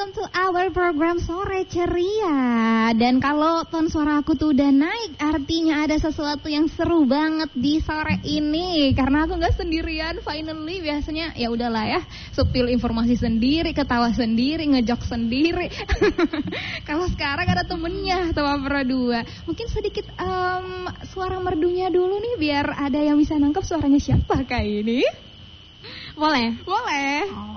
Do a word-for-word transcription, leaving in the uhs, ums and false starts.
welcome to our program Sore Ceria. Dan kalau ton suara aku tuh udah naik, artinya ada sesuatu yang seru banget di sore ini. Karena aku gak sendirian, finally. Biasanya ya udahlah ya, supil informasi sendiri, ketawa sendiri, ngejok sendiri. Kalau sekarang ada temennya, teman berdua. Mungkin sedikit um, suara merdunya dulu nih, biar ada yang bisa nangkep suaranya siapa kayak ini. Boleh? Boleh. Oh.